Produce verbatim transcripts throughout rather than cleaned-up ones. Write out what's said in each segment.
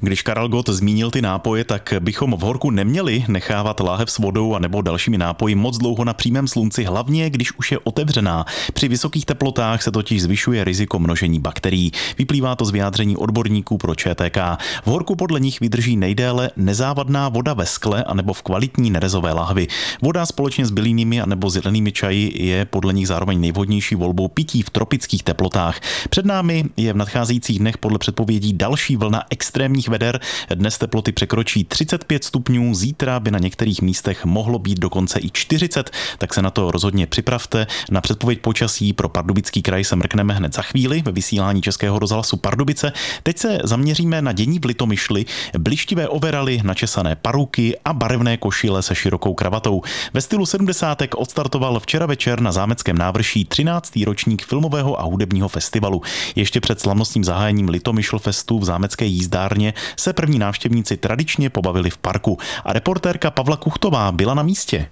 Když Karel Gott zmínil ty nápoje, tak bychom v horku neměli nechávat láhev s vodou a nebo dalšími nápoji moc dlouho na přímém slunci, hlavně když už je otevřená. Při vysokých teplotách se totiž zvyšuje riziko množení bakterií. Vyplývá to z vyjádření odborníků pro Č T K. V horku podle nich vydrží nejdéle nezávadná voda ve skle anebo v kvalitní nerezové lahvi. Voda společně s bylinnými anebo zelenými čaji je podle nich zároveň nejvhodnější volbou pití v tropických teplotách. Před námi je v nadcházejících dnech podle předpovědí další vlna extrémních veder. Dnes teploty překročí třicet pět stupňů, zítra by na některých místech mohlo být dokonce i čtyřicet, tak se na to rozhodně připravte. Na předpověď počasí pro Pardubický kraj se mrkneme hned za chvíli ve vysílání Českého rozhlasu Pardubice. Teď se zaměříme na dění v Litomyšli, blištivé overaly, načesané paruky a barevné košile se širokou kravatou. Ve stylu sedmdesátek odstartoval včera večer na Zámeckém návrší třináctý ročník filmového a hudebního festivalu. Ještě před slavnostním zahájením Litomyšl festu v zámecké jízdárně se první návštěvníci tradičně pobavili v parku a reportérka Pavla Kuchtová byla na místě.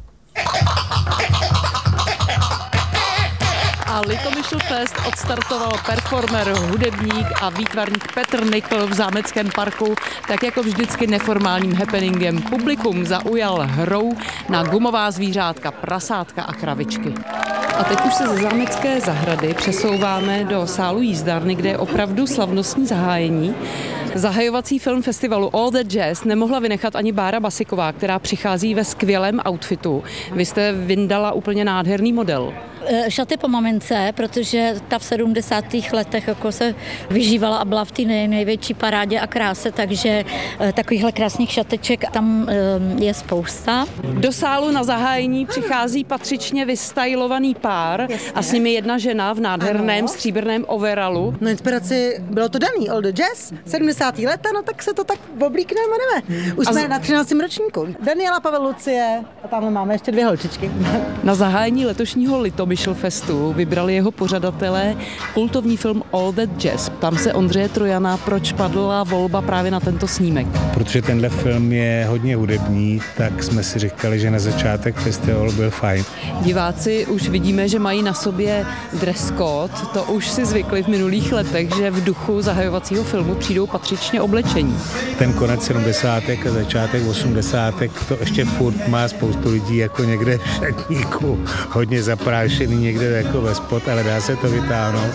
A Litomyšl Fest odstartoval performer, hudebník a výtvarník Petr Nikl v zámeckém parku, tak jako vždycky neformálním happeningem. Publikum zaujal hrou na gumová zvířátka, prasátka a kravičky. A teď už se ze zámecké zahrady přesouváme do sálu jízdárny, kde je opravdu slavnostní zahájení. Zahajovací film festivalu All That Jazz nemohla vynechat ani Bára Basiková, která přichází ve skvělém outfitu. Vy jste vyndala úplně nádherný model. Šaty po mamince, protože ta v sedmdesátých letech jako se vyžívala a byla v té nej, největší parádě a kráse, takže takovýchhle krásných šateček tam je spousta. Do sálu na zahájení přichází patřičně vystylovaný pár. Jasně. A s nimi jedna žena v nádherném ano. stříbrném overalu. No inspiraci bylo to daný, All the Jazz, sedmdesátá léta, no tak se to tak oblíkneme a jdeme. Už a jsme z... na třináctém ročníku. Daniela, Pavel, Lucie a tam máme ještě dvě holčičky. Na zahájení letošního Litomyšl festu vybrali jeho pořadatelé kultovní film All That Jazz. Tam se Ondřeje Trojana, proč padla volba právě na tento snímek? Protože tenhle film je hodně hudební, tak jsme si říkali, že na začátek festivalu byl fajn. Diváci už vidíme, že mají na sobě dress code, to už si zvykli v minulých letech, že v duchu zahajovacího filmu přijdou patřičně oblečení. Ten konec sedmdesátek a začátek osmdesátek to ještě furt má spoustu lidí jako někde v šatníku, hodně zaprášený někde jako ve spod, ale dá se to vytáhnout.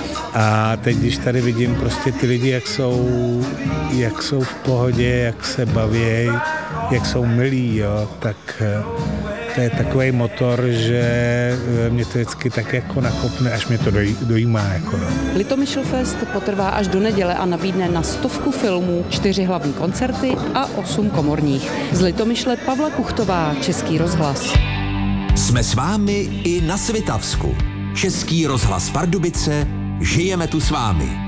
A teď, když tady vidím prostě ty lidi, jak jsou, jak jsou v pohodě, jak se baví, jak jsou milí, jo, tak to je takový motor, že mě to vždycky tak jako nakopne, až mě to doj, dojímá. Jako no. Litomyšl Fest potrvá až do neděle a nabídne na stovku filmů, čtyři hlavní koncerty a osm komorních. Z Litomyšle Pavla Kuchtová, Český rozhlas. Jsme s vámi i na Svitavsku. Český rozhlas Pardubice, žijeme tu s vámi.